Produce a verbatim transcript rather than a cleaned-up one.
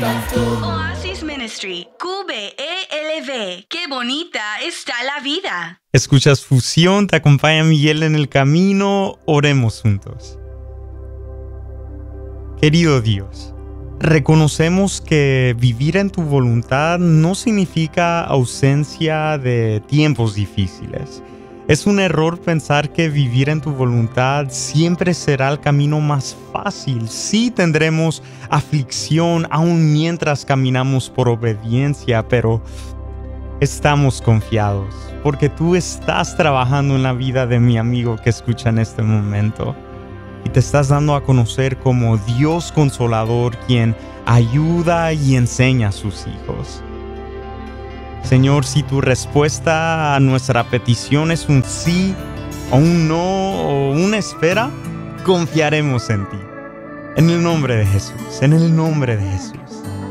Oasis Ministry, Q B E L V. Qué bonita está la vida. Escuchas Fusión, te acompaña Miguel en el camino, oremos juntos. Querido Dios, reconocemos que vivir en tu voluntad no significa ausencia de tiempos difíciles. Es un error pensar que vivir en tu voluntad siempre será el camino más fácil. Sí tendremos aflicción aún mientras caminamos por obediencia, pero estamos confiados porque tú estás trabajando en la vida de mi amigo que escucha en este momento. Y te estás dando a conocer como Dios consolador, quien ayuda y enseña a sus hijos. Señor, si tu respuesta a nuestra petición es un sí, o un no, o una espera, confiaremos en ti. En el nombre de Jesús, en el nombre de Jesús.